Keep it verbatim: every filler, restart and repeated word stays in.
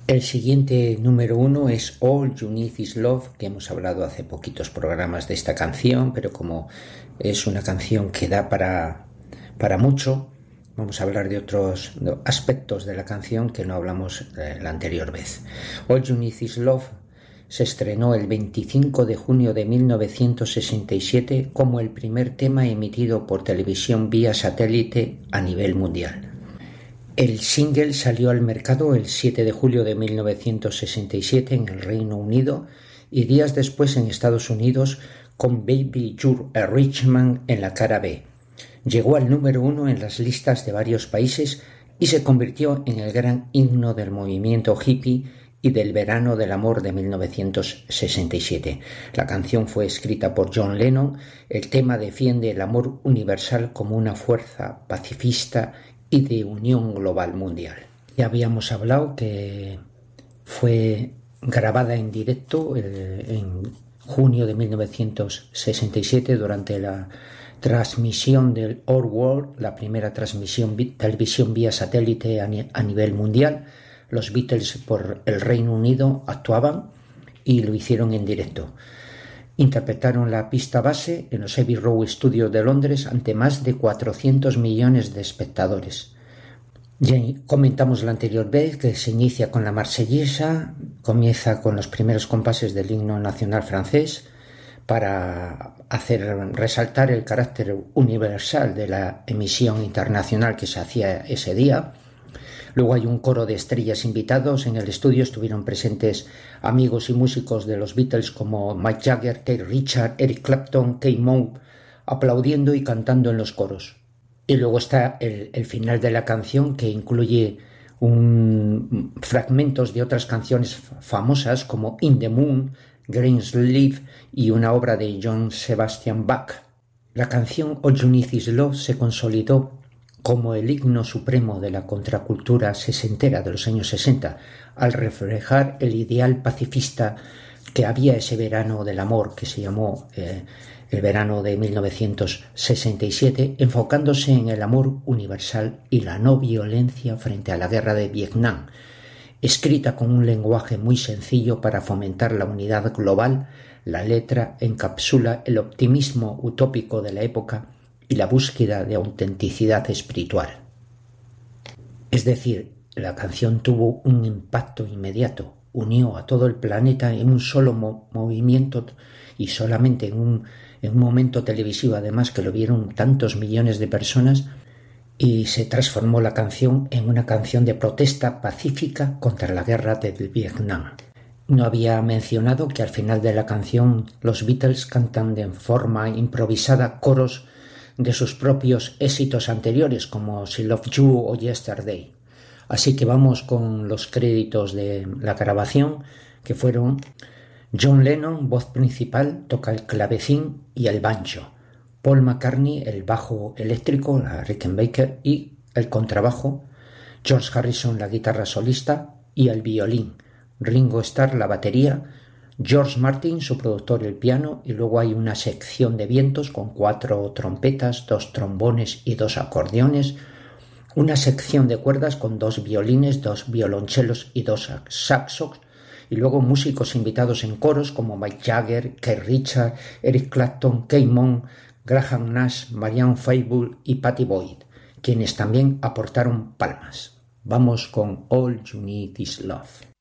El siguiente número uno es All You Need Is Love, que hemos hablado hace poquitos programas de esta canción, pero como es una canción que da para, para mucho, vamos a hablar de otros aspectos de la canción que no hablamos la anterior vez. All You Need Is Love se estrenó el veinticinco de junio de mil novecientos sesenta y siete como el primer tema emitido por televisión vía satélite a nivel mundial. El single salió al mercado el siete de julio de mil novecientos sesenta y siete en el Reino Unido y días después en Estados Unidos con Baby You're a Rich Man en la cara B. Llegó al número uno en las listas de varios países y se convirtió en el gran himno del movimiento hippie y del verano del amor de mil novecientos sesenta y siete. La canción fue escrita por John Lennon. El tema defiende el amor universal como una fuerza pacifista y de unión global mundial. Ya habíamos hablado que fue grabada en directo eh, en junio de mil novecientos sesenta y siete durante la transmisión del Our World, la primera transmisión vi- televisión vía satélite a, ni- a nivel mundial. Los Beatles por el Reino Unido actuaban y lo hicieron en directo. Interpretaron la pista base en los Abbey Road Studios de Londres ante más de cuatrocientos millones de espectadores. Ya comentamos la anterior vez que se inicia con la Marsellesa, comienza con los primeros compases del himno nacional francés para hacer resaltar el carácter universal de la emisión internacional que se hacía ese día. Luego hay un coro de estrellas invitados. En el estudio estuvieron presentes amigos y músicos de los Beatles como Mick Jagger, Keith Richards, Eric Clapton, Keith Moon, aplaudiendo y cantando en los coros. Y luego está el, el final de la canción, que incluye un, fragmentos de otras canciones famosas como In the Moon, Greensleeve y una obra de Johann Sebastian Bach. La canción All You Need Is Love se consolidó como el himno supremo de la contracultura sesentera de los años sesenta, al reflejar el ideal pacifista que había ese verano del amor que se llamó eh, el verano de mil novecientos sesenta y siete, enfocándose en el amor universal y la no violencia frente a la guerra de Vietnam, escrita con un lenguaje muy sencillo para fomentar la unidad global. La letra encapsula el optimismo utópico de la época y la búsqueda de autenticidad espiritual. Es decir, la canción tuvo un impacto inmediato, unió a todo el planeta en un solo mo- movimiento y solamente en un, en un momento televisivo, además que lo vieron tantos millones de personas, y se transformó la canción en una canción de protesta pacífica contra la guerra del Vietnam. No había mencionado que al final de la canción los Beatles cantan de forma improvisada coros de sus propios éxitos anteriores como She Loved You o Yesterday. Así que vamos con los créditos de la grabación, que fueron John Lennon, voz principal, toca el clavecín y el banjo. Paul McCartney, el bajo eléctrico, la Rickenbacker y el contrabajo. George Harrison, la guitarra solista y el violín. Ringo Starr, la batería. George Martin, su productor, el piano, y luego hay una sección de vientos con cuatro trompetas, dos trombones y dos acordeones, una sección de cuerdas con dos violines, dos violonchelos y dos saxos, y luego músicos invitados en coros como Mick Jagger, Keith Richards, Eric Clapton, Keith Moon, Graham Nash, Marianne Faithfull y Pattie Boyd, quienes también aportaron palmas. Vamos con All You Need Is Love.